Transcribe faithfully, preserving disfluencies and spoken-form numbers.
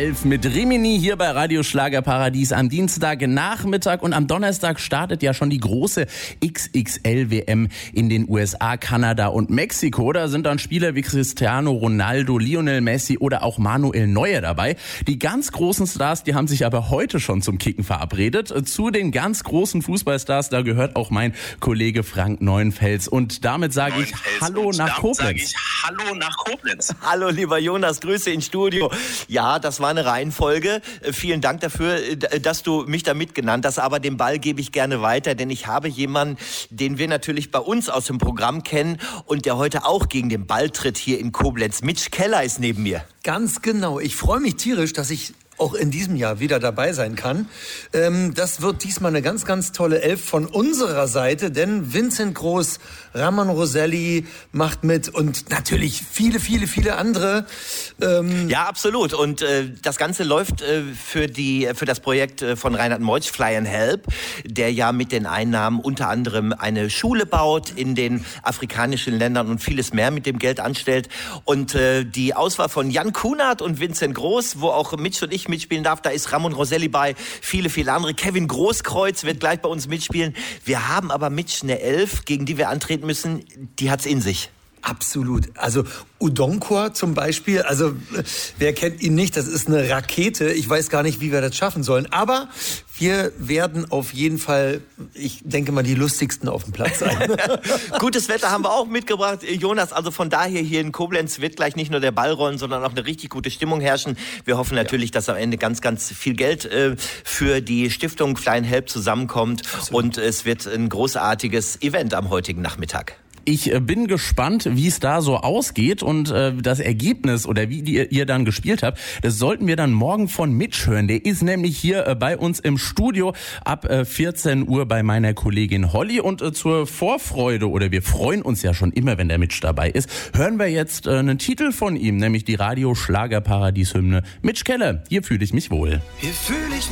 elf mit Rimini hier bei Radio Schlagerparadies am Dienstagnachmittag, und am Donnerstag startet ja schon die große X X L-W M in den U S A, Kanada und Mexiko. Da sind dann Spieler wie Cristiano Ronaldo, Lionel Messi oder auch Manuel Neuer dabei. Die ganz großen Stars, die haben sich aber heute schon zum Kicken verabredet. Zu den ganz großen Fußballstars, da gehört auch mein Kollege Frank Neuenfels. Und damit sage ich Hallo nach Koblenz. Sage ich Hallo nach Koblenz. Hallo lieber Jonas, Grüße ins Studio. Ja, das war eine Reihenfolge. Vielen Dank dafür, dass du mich da mitgenannt hast. Aber den Ball gebe ich gerne weiter, denn ich habe jemanden, den wir natürlich bei uns aus dem Programm kennen und der heute auch gegen den Ball tritt hier in Koblenz. Mitch Keller ist neben mir. Ganz genau. Ich freue mich tierisch, dass ich auch in diesem Jahr wieder dabei sein kann. Ähm, das wird diesmal eine ganz, ganz tolle Elf von unserer Seite, denn Vincent Groß, Ramon Roselli macht mit und natürlich viele, viele, viele andere. Ähm ja, absolut. Und äh, das Ganze läuft äh, für die für das Projekt äh, von Reinhard Meutsch, Fly and Help, der ja mit den Einnahmen unter anderem eine Schule baut in den afrikanischen Ländern und vieles mehr mit dem Geld anstellt. Und äh, die Auswahl von Jan Kunert und Vincent Groß, wo auch Mitch und ich mitspielen darf, da ist Ramon Roselli bei, viele, viele andere. Kevin Großkreuz wird gleich bei uns mitspielen. Wir haben aber Mitch eine Elf, gegen die wir antreten müssen, die hat's in sich. Absolut. Also Udonkor zum Beispiel, also wer kennt ihn nicht, das ist eine Rakete. Ich weiß gar nicht, wie wir das schaffen sollen. Aber wir werden auf jeden Fall, ich denke mal, die lustigsten auf dem Platz sein. Gutes Wetter haben wir auch mitgebracht, Jonas. Also von daher hier in Koblenz wird gleich nicht nur der Ball rollen, sondern auch eine richtig gute Stimmung herrschen. Wir hoffen natürlich, ja. dass am Ende ganz, ganz viel Geld äh, für die Stiftung Fly and Help zusammenkommt. Absolut. Und es wird ein großartiges Event am heutigen Nachmittag. Ich bin gespannt, wie es da so ausgeht, und äh, das Ergebnis oder wie die, ihr dann gespielt habt, das sollten wir dann morgen von Mitch hören. Der ist nämlich hier äh, bei uns im Studio ab äh, vierzehn Uhr bei meiner Kollegin Holly, und äh, zur Vorfreude, oder wir freuen uns ja schon immer, wenn der Mitch dabei ist, hören wir jetzt äh, einen Titel von ihm, nämlich die Radio Schlagerparadies Hymne Mitch Keller. Hier fühle ich mich wohl. Hier fühle ich